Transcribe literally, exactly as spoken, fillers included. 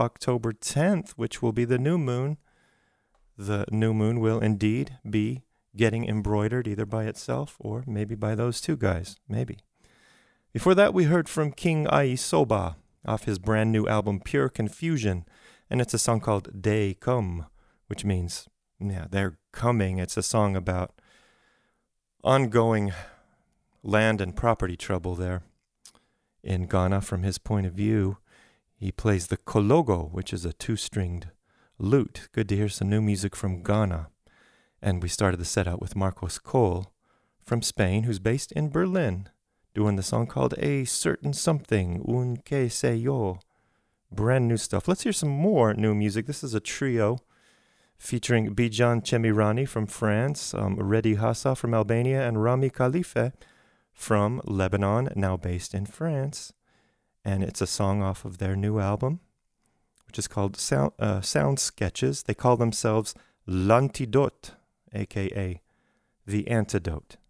October tenth, which will be the new moon. The new moon will indeed be getting embroidered either by itself or maybe by those two guys. Maybe. Before that, we heard from King Aisoba off his brand new album Pure Confusion, and it's a song called They Come, which means, yeah, they're coming. It's a song about ongoing land and property trouble there in Ghana from his point of view. He plays the kologo, which is a two-stringed lute. Good to hear some new music from Ghana. And we started the set out with Marcos Cole from Spain, who's based in Berlin, doing the song called A Certain Something, Un Que Se Yo. Brand new stuff. Let's hear some more new music. This is a trio featuring Bijan Chemirani from France, um, Redi Hassa from Albania, and Rami Khalife from Lebanon, now based in France. And it's a song off of their new album, which is called Sound, uh, Sound Sketches. They call themselves L'Antidote, a k a. The Antidote.